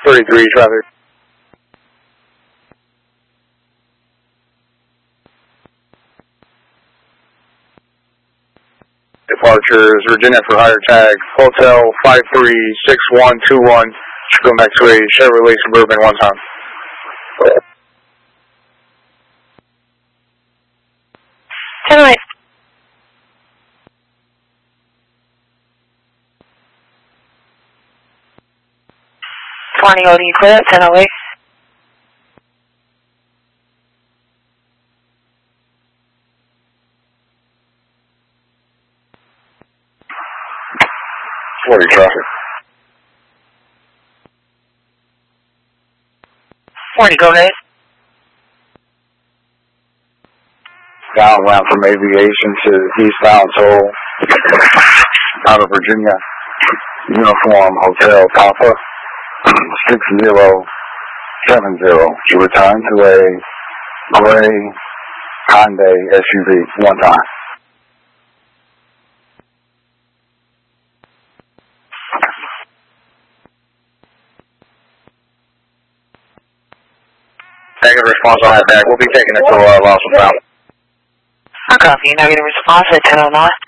33 traffic. Departures, Virginia for higher tag, Hotel 536121, should go back to a Chevrolet Suburban one time. Anyway. Morning, OD clear, 1008. Traffic. Morning, go ahead. Downbound from Aviation to eastbound toll out of Virginia. Uniform Hotel Papa 6070 to return to a gray Hyundai SUV one time. Negative response on that back. We'll be taking it to Lost and Found. I copy. Negative response at 1009.